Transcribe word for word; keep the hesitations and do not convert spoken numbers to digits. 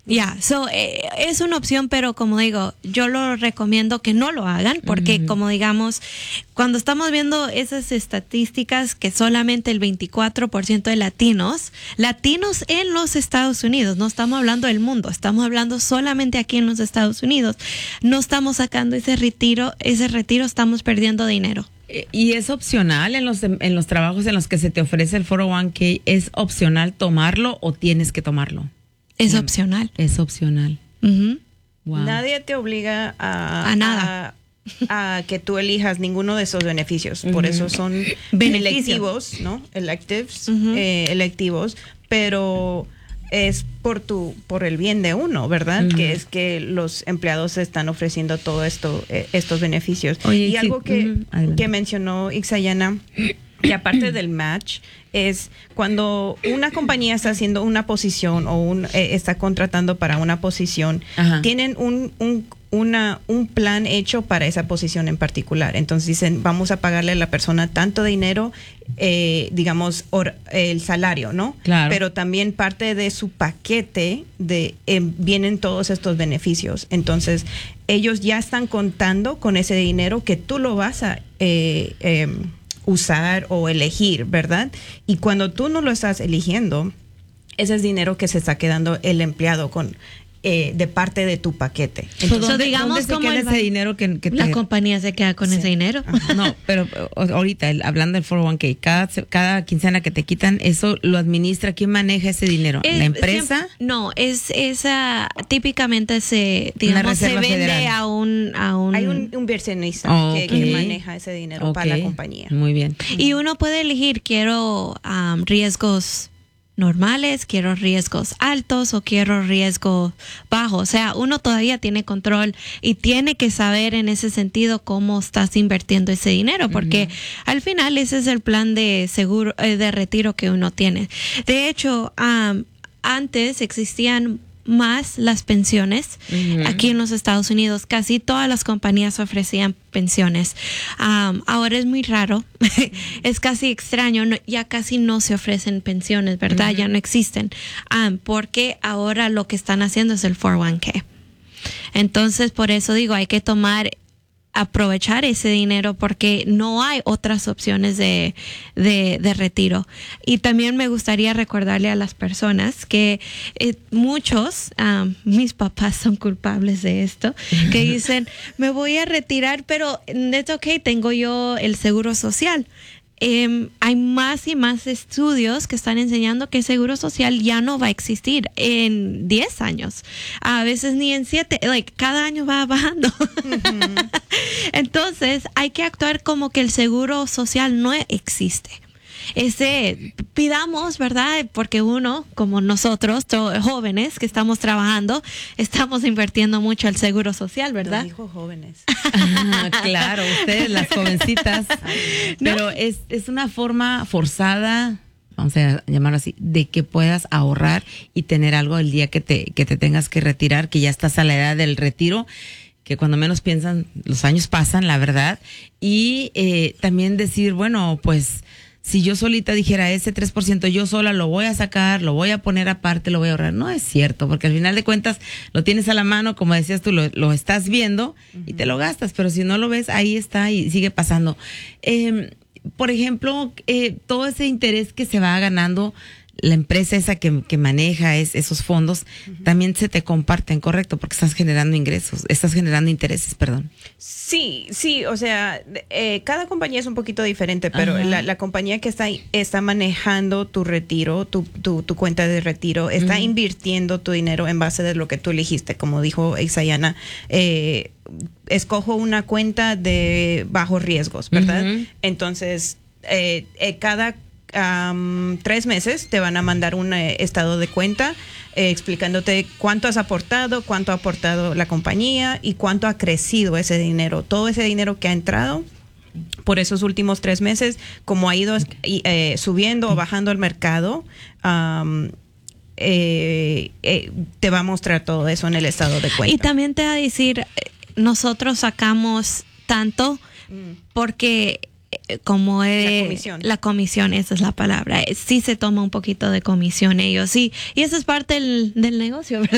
Ya, yeah, so, eh, es una opción, pero como digo, yo lo recomiendo que no lo hagan, porque uh-huh. como digamos, cuando estamos viendo esas estadísticas que solamente el veinticuatro por ciento de latinos, latinos en los Estados Unidos, no estamos hablando del mundo, estamos hablando solamente aquí en los Estados Unidos, no estamos sacando ese retiro, ese retiro estamos perdiendo dinero. ¿Y es opcional en los en los trabajos en los que se te ofrece el cuatro oh uno k? ¿Es opcional tomarlo o tienes que tomarlo? Es opcional. Es opcional. Uh-huh. Wow. Nadie te obliga a, a nada. A, a que tú elijas ninguno de esos beneficios. Uh-huh. Por eso son electivos, ¿no? Electives, uh-huh. eh, electivos, pero es por tu por el bien de uno, ¿verdad? Uh-huh. Que es que los empleados están ofreciendo todo esto, eh, estos beneficios. Oye, y sí, algo que, uh-huh. que mencionó Ixayana, y aparte del match, es cuando una compañía está haciendo una posición o un, eh, está contratando para una posición, ajá. tienen un, un, una, un plan hecho para esa posición en particular. Entonces dicen, vamos a pagarle a la persona tanto dinero, eh, digamos, or, el salario, ¿no? Claro. Pero también parte de su paquete de eh, vienen todos estos beneficios. Entonces, ellos ya están contando con ese dinero que tú lo vas a... Eh, eh, usar o elegir, ¿verdad? Y cuando tú no lo estás eligiendo, ese es dinero que se está quedando el empleado con eh, de parte de tu paquete. Entonces, ¿Dónde, digamos ¿dónde se queda ese dinero que, que te... La compañía se queda con sí. ese dinero. No, pero ahorita, el, hablando del cuatro oh uno k, cada, cada quincena que te quitan, ¿eso lo administra? ¿Quién maneja ese dinero? Es, ¿La empresa? Siempre, no, es esa, típicamente se, digamos, se vende federal. a un... A un Hay un inversionista oh, que, okay. que maneja ese dinero okay. para la compañía. Muy bien. Y uno puede elegir, quiero um, riesgos normales, quiero riesgos altos o quiero riesgo bajo. O sea, uno todavía tiene control y tiene que saber en ese sentido cómo estás invirtiendo ese dinero, porque uh-huh. al final ese es el plan de seguro, eh, de retiro que uno tiene. De hecho, um, antes existían más las pensiones uh-huh. aquí en los Estados Unidos. Casi todas las compañías ofrecían pensiones. Um, ahora es muy raro, es casi extraño, no, ya casi no se ofrecen pensiones, ¿verdad? Uh-huh. Ya no existen, um, porque ahora lo que están haciendo es el cuatro oh uno k. Entonces, por eso digo, hay que tomar aprovechar ese dinero porque no hay otras opciones de, de, de retiro. Y también me gustaría recordarle a las personas que eh, muchos, um, mis papás son culpables de esto, que dicen, me voy a retirar, pero es ok, tengo yo el seguro social. Eh, hay más y más estudios que están enseñando que el seguro social ya no va a existir en diez años, a veces ni en siete, like, cada año va bajando. Uh-huh. Entonces hay que actuar como que el seguro social no existe. Ese, pidamos, ¿verdad? Porque uno, como nosotros, jóvenes que estamos trabajando, estamos invirtiendo mucho al seguro social, ¿verdad? Los hijos jóvenes. Ah, claro, ustedes, las jovencitas. Pero no. es, es una forma forzada, vamos a llamarlo así, de que puedas ahorrar y tener algo el día que te, que te tengas que retirar, que ya estás a la edad del retiro, que cuando menos piensan, los años pasan, la verdad. Y eh, también decir, bueno, pues... si yo solita dijera ese tres por ciento, yo sola lo voy a sacar, lo voy a poner aparte, lo voy a ahorrar. No es cierto, porque al final de cuentas lo tienes a la mano, como decías tú, lo, lo estás viendo uh-huh. y te lo gastas, pero si no lo ves, ahí está y sigue pasando. Eh, por ejemplo, eh, todo ese interés que se va ganando la empresa esa que, que maneja es, esos fondos, uh-huh. también se te comparten, ¿correcto? Porque estás generando ingresos, estás generando intereses, perdón. Sí, sí, o sea, eh, cada compañía es un poquito diferente, pero la, la compañía que está, está manejando tu retiro, tu, tu, tu cuenta de retiro, está uh-huh. invirtiendo tu dinero en base de lo que tú elegiste, como dijo Ixayana, eh, escojo una cuenta de bajos riesgos, ¿verdad? Uh-huh. Entonces, eh, eh, cada Um, tres meses te van a mandar un eh, estado de cuenta eh, explicándote cuánto has aportado, cuánto ha aportado la compañía y cuánto ha crecido ese dinero, todo ese dinero que ha entrado por esos últimos tres meses, como ha ido eh, subiendo o bajando el mercado. Um, eh, eh, te va a mostrar todo eso en el estado de cuenta. Y también te va a decir, nosotros sacamos tanto mm. porque como eh, la comisión. La comisión, esa es la palabra. Sí se toma un poquito de comisión ellos, sí. Y eso es parte del, del negocio, ¿verdad?